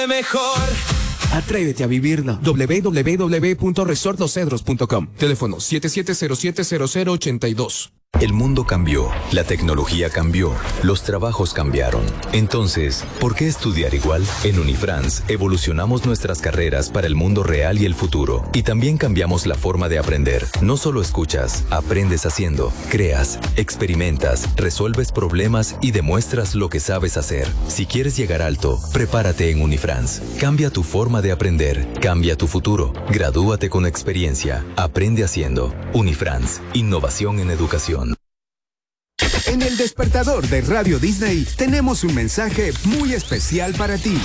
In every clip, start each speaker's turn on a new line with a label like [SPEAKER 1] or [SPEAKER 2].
[SPEAKER 1] vive mejor.
[SPEAKER 2] Atrévete a vivirla. www.resortlosedros.com. Teléfono 77070082.
[SPEAKER 3] El mundo cambió, la tecnología cambió, los trabajos cambiaron. Entonces, ¿por qué estudiar igual? En Unifrance evolucionamos nuestras carreras para el mundo real y el futuro. Y también cambiamos la forma de aprender. No solo escuchas, aprendes haciendo, creas, experimentas, resuelves problemas y demuestras lo que sabes hacer. Si quieres llegar alto, prepárate en Unifrance. Cambia tu forma de aprender, cambia tu futuro. Gradúate con experiencia, aprende haciendo. Unifrance, innovación en educación.
[SPEAKER 4] En el despertador de Radio Disney tenemos un mensaje muy especial para ti.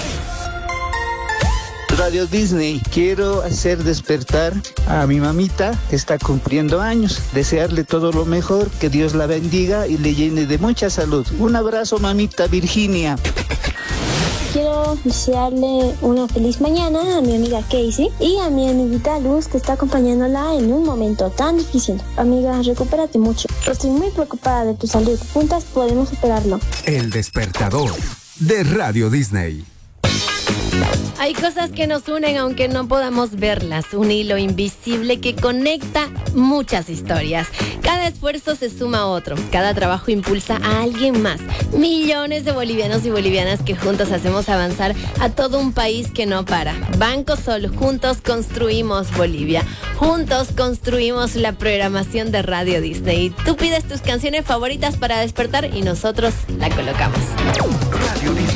[SPEAKER 5] Radio Disney, quiero hacer despertar a mi mamita que está cumpliendo años, desearle todo lo mejor, que Dios la bendiga y le llene de mucha salud. Un abrazo, mamita Virginia.
[SPEAKER 6] Quiero desearle una feliz mañana a mi amiga Casey y a mi amiguita Luz, que está acompañándola en un momento tan difícil. Amiga, recupérate mucho. Estoy muy preocupada de tu salud. Juntas podemos superarlo.
[SPEAKER 4] El despertador de Radio Disney.
[SPEAKER 7] Hay cosas que nos unen aunque no podamos verlas, un hilo invisible que conecta muchas historias. Cada esfuerzo se suma a otro, cada trabajo impulsa a alguien más. Millones de bolivianos y bolivianas que juntos hacemos avanzar a todo un país que no para. Banco Sol, juntos construimos Bolivia. Juntos construimos la programación de Radio Disney. Tú pides tus canciones favoritas para despertar y nosotros la colocamos.
[SPEAKER 4] Radio Disney.